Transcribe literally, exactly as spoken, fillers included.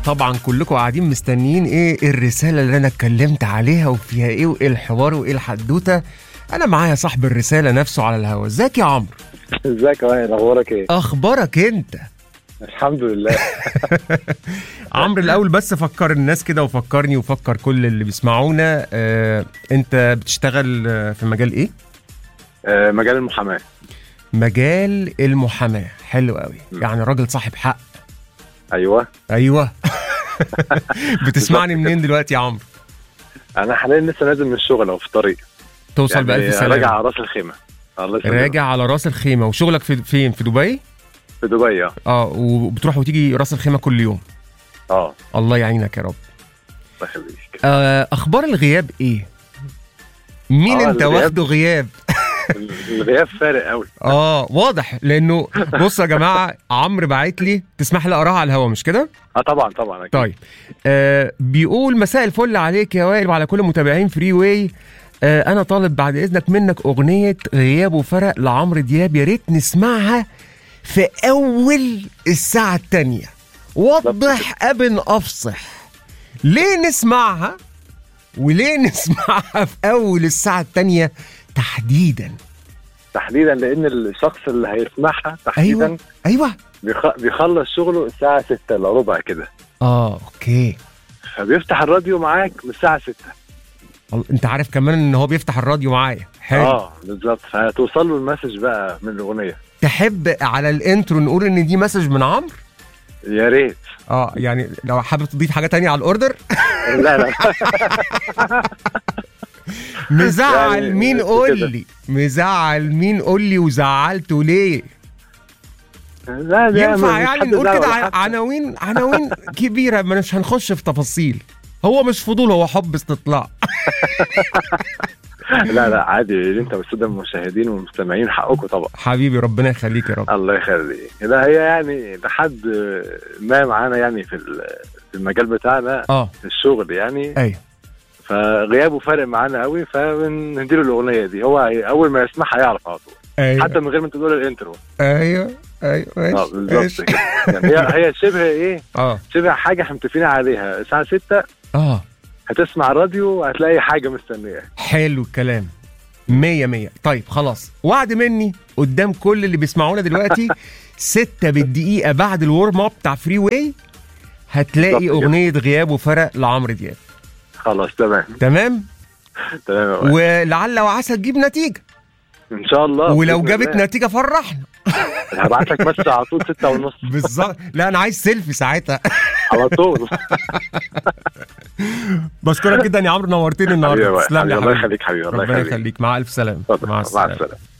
طبعا كلكم قاعدين مستنيين ايه الرساله اللي انا اتكلمت عليها وفيها ايه وايه الحوار وايه الحدوته. انا معايا صاحب الرساله نفسه على الهوا. ازيك يا عمرو؟ ازيك يا وائل، اخبارك ايه؟ اخبارك انت؟ الحمد لله. عمرو الاول بس فكر الناس كده وفكرني وفكر كل اللي بيسمعونا. اه انت بتشتغل في مجال ايه؟ آه مجال المحاماه. مجال المحاماه، حلو قوي. يعني راجل صاحب حق. ايوه ايوه. بتسمعني منين دلوقتي يا عمرو؟ انا حاليا لسه نازل من الشغل او في الطريق. توصل يعني بألف سلامه. راجع على راس الخيمه. الله يسلمك. راجع على راس الخيمه. وشغلك في فين؟ في دبي؟ في دبي اه. اه وبتروح وتيجي راس الخيمه كل يوم؟ اه. الله يعينك يا رب. الله يخليك. آه اخبار الغياب ايه؟ مين آه انت الغياب. واخده غياب؟ الغياب فارق قوي. اه واضح، لانه بصوا يا جماعه عمرو باعت لي، تسمح لي اقراها على الهوا مش كده؟ اه طبعا طبعا أكيد. طيب آه بيقول مساء الفل عليك يا وائل وعلى كل متابعين فري واي. آه انا طالب بعد اذنك منك اغنيه غياب وفرق لعمرو دياب، يا ريت نسمعها في اول الساعه الثانيه. وضح ابن افصح ليه نسمعها وليه نسمعها في اول الساعه الثانيه تحديدا؟ تحديدا لان الشخص اللي هيسمعها تحديدا ايوه ايوه بيخ... بيخلص شغله الساعه ستة الا ربع كده. اه اوكي. فبيفتح الراديو معاك من الساعه ستة. انت عارف كمان ان هو بيفتح الراديو معايا. حلو. اه بالظبط، فهتوصل له المسج بقى من الاغنيه. تحب على الانترو نقول ان دي مسج من عمرو؟ يا ريت. اه يعني لو حابب تضيف حاجه تانية على الاوردر. لا لا. مزعل يعني مين قول لي؟ مزعل مين قول لي وزعلته ليه؟ لا ده ينفع مش يعني حد نقول زعل كده ولا ع- حد. عناوين عناوين كبيره، ما مش هنخش في تفاصيل. هو مش فضول، هو حب استطلاع. لا لا عادي، انت والساده المشاهدين والمستمعين حقكم طبعا. حبيبي ربنا يخليك يا رب. الله يخليك. لا هي يعني لحد ما معانا يعني في في المجال بتاعنا اه في الشغل يعني، ايوه فغيابه فارق معانا قوي، فبنديله الاغنيه دي. هو اول ما يسمعها يعرف على طول. ايوه حتى من غير ما تقول الانترو. ايوه ايوه ماشي اه بالظبط ماشي. كده. يعني هي هي شبه ايه؟ اه شبه حاجه احنا متفقين عليها الساعه ستة. اه هتسمع راديو هتلاقي حاجه مستنياك. حلو الكلام. مية مية. طيب خلاص، وعد مني قدام كل اللي بيسمعونا دلوقتي ستة بالدقيقة بعد الورم اب بتاع فري واي هتلاقي بالظبط كده. أغنية غياب وفرق لعمرو دياب. خلاص تمام تمام. تمام يا وائل. ولعل وعسى تجيب نتيجة، ان شاء الله. ولو بإذن جابت الله. نتيجة فرحنا. هبعت لك مسج على طول ستة ونص. بالظبط. لا أنا عايز سيلفي ساعتها. على طول. بشكرك جدا يا عمرو، نورتني حبيبي يا النهارده. وائل. تسلم لي يا الله حبيبي. يخليك حبيبي. الله ربنا يخليك. يخليك. مع ألف سلامة. اتفضل. مع السلامه.